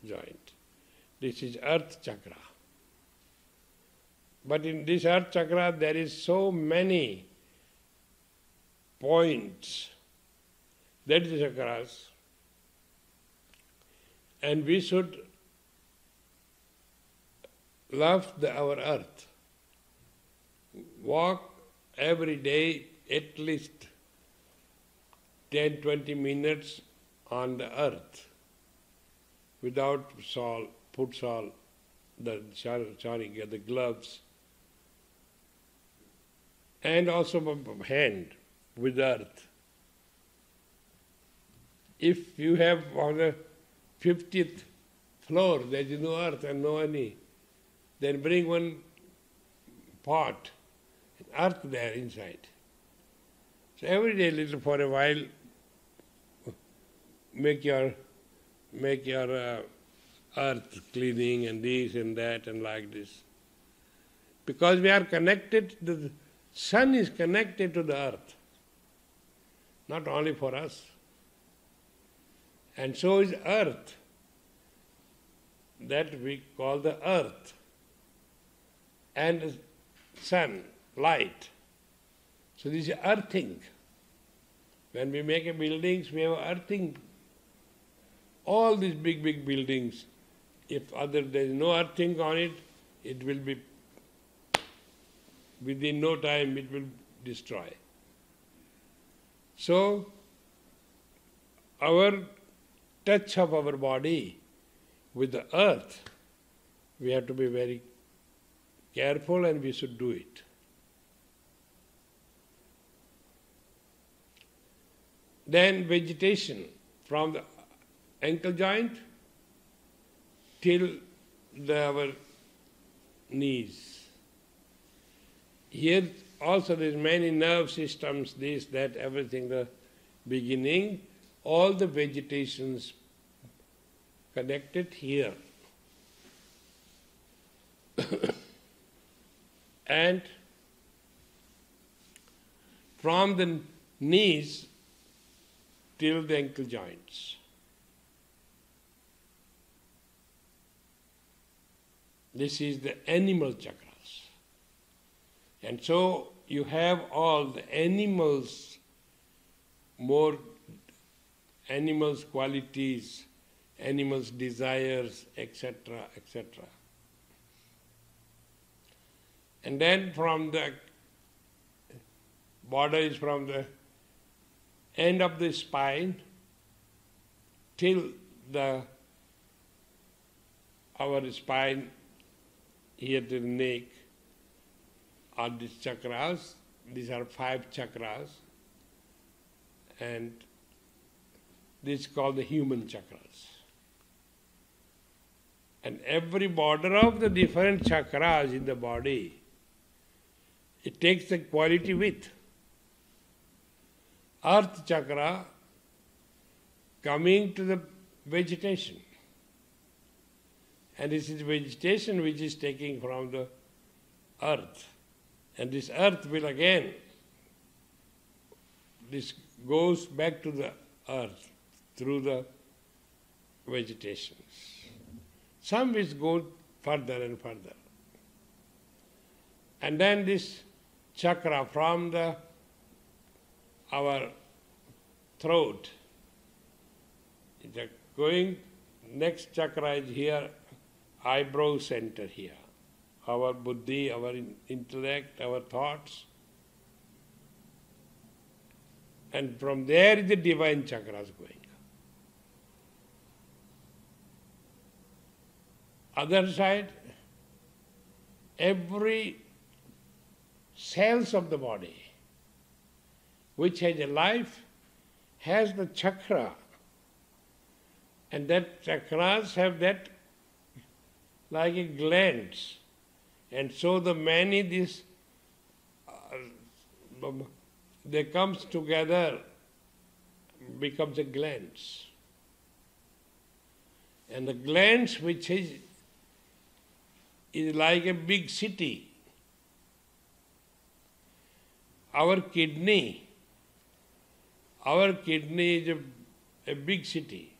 joint. This is earth chakra. But in this earth chakra there is so many points. That is the chakras. And we should love our earth. Walk every day at least 10-20 minutes on the earth without salt, put salt, the gloves, and also hand with earth. If you have on the 50th floor, there is no earth and no any, then bring one pot, earth there inside. So every day, little for a while, make your earth cleaning and this and that and like this. Because we are connected, the sun is connected to the earth, not only for us. And so is earth, that we call the earth, and sun, light. So this is earthing. When we make a buildings, we have earthing. All these big buildings, if there is no earthing on it, it will be, within no time it will destroy. So, our touch of our body with the earth, we have to be very careful and we should do it. Then vegetation from the ankle joint till our knees. Here also there is many nerve systems, this, that, everything, the beginning, all the vegetations connected here. And from the knees till the ankle joints. This is the animal chakras. And so you have all the animals, more animals' qualities, animals' desires, etc., etc. And then from the border is from the end of the spine till our spine here to the neck are these chakras. These are 5 chakras, and this is called the human chakras. And every border of the different chakras in the body, it takes the quality with. Earth chakra coming to the vegetation. And this is vegetation which is taking from the earth. And this earth will again, this goes back to the earth through the vegetations. Some which go further and further. And then this chakra from our throat, going, next chakra is here, eyebrow center here. Our buddhi, our intellect, our thoughts. And from there is the divine chakras going. Other side, every cells of the body which has a life has the chakra, and that chakras have that like a glands, and so the many this they comes together, becomes a glands, and the glands which is like a big city. Our kidney is a big city.